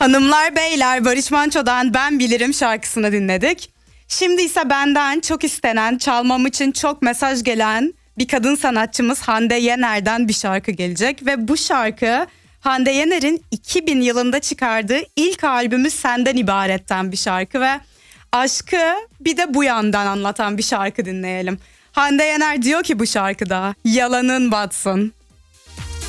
Hanımlar beyler, Barış Manço'dan Ben Bilirim şarkısını dinledik. Şimdi ise benden çok istenen, çalmam için çok mesaj gelen bir kadın sanatçımız Hande Yener'den bir şarkı gelecek. Ve bu şarkı Hande Yener'in 2000 yılında çıkardığı ilk albümü Senden İbaret'ten bir şarkı ve aşkı bir de bu yandan anlatan bir şarkı dinleyelim. Hande Yener diyor ki bu şarkıda, yalanın batsın.